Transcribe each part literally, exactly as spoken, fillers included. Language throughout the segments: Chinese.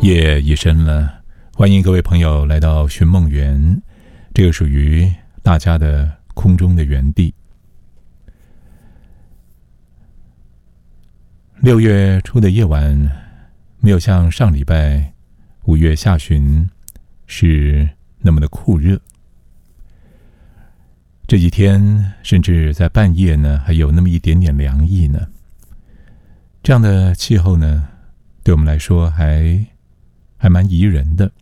夜已深了，欢迎各位朋友来到寻梦园，这个属于大家的空中的园地。六月初的夜晚，没有像上礼拜五月下旬是那么的酷热，这几天甚至在半夜呢，还有那么一点点凉意呢。这样的气候呢，对我们来说还还蛮宜人的。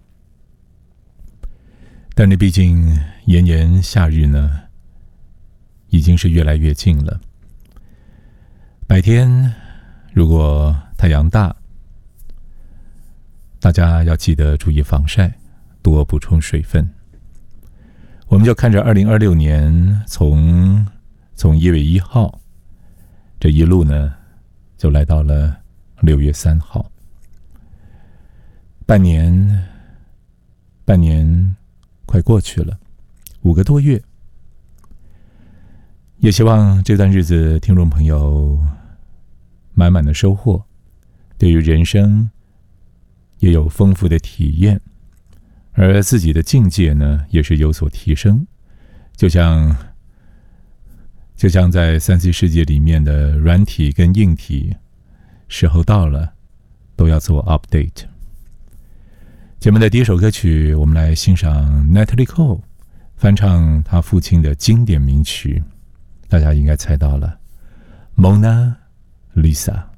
但是毕竟炎炎夏日呢，已经是越来越近了。白天如果太阳大，大家要记得注意防晒，多补充水分。我们就看着二零二六年从从一月一号这一路呢，就来到了六月三号。半年，半年快过去了，五个多月。也希望这段日子听众朋友满满的收获，对于人生也有丰富的体验，而自己的境界呢也是有所提升。就像就像在三 C 世界里面的软体跟硬体，时候到了都要做 update。节目的第一首歌曲，我们来欣赏 Natalie Cole 翻唱他父亲的经典名曲，大家应该猜到了， Mona Lisa。